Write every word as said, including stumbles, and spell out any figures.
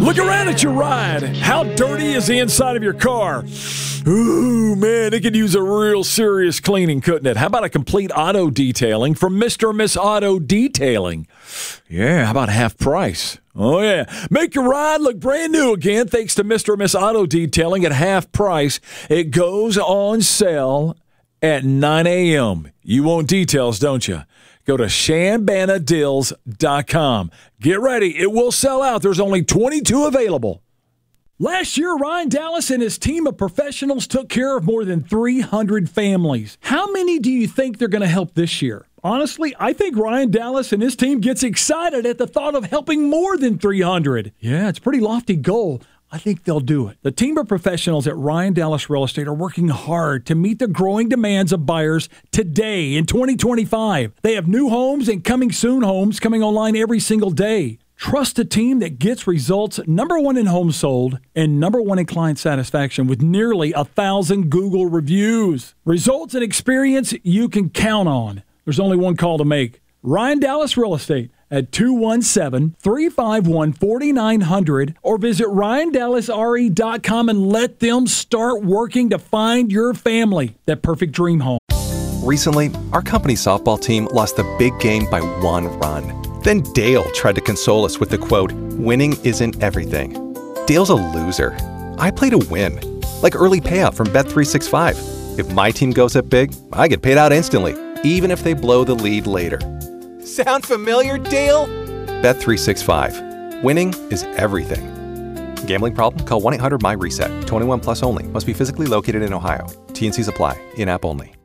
Look around at your ride. How dirty is the inside of your car? Ooh, man, it could use a real serious cleaning, couldn't it? How about a complete auto detailing from Mister or Miss Auto Detailing? Yeah, how about half price? Oh, yeah. Make your ride look brand new again thanks to Mister or Miss Auto Detailing at half price. It goes on sale at nine a.m. You want details, don't you? Go to Shambana Dills dot com. Get ready. It will sell out. There's only twenty-two available. Last year, Ryan Dallas and his team of professionals took care of more than three hundred families. How many do you think they're going to help this year? Honestly, I think Ryan Dallas and his team gets excited at the thought of helping more than three hundred. Yeah, it's a pretty lofty goal. I think they'll do it. The team of professionals at Ryan Dallas Real Estate are working hard to meet the growing demands of buyers today in twenty twenty-five. They have new homes and coming soon homes coming online every single day. Trust a team that gets results number one in homes sold and number one in client satisfaction with nearly a thousand Google reviews. Results and experience you can count on. There's only one call to make. Ryan Dallas Real Estate at two one seven, three five one, four nine zero zero or visit Ryan Dallas R E dot com and let them start working to find your family that perfect dream home. Recently, our company softball team lost the big game by one run. Then Dale tried to console us with the quote, "Winning isn't everything." Dale's a loser. I play to win, like early payout from Bet three sixty-five. If my team goes up big, I get paid out instantly, even if they blow the lead later. Sound familiar, Dale? Bet three sixty-five. Winning is everything. Gambling problem? Call one eight hundred M Y RESET. twenty-one plus only. Must be physically located in Ohio. T and Cs apply. In-app only.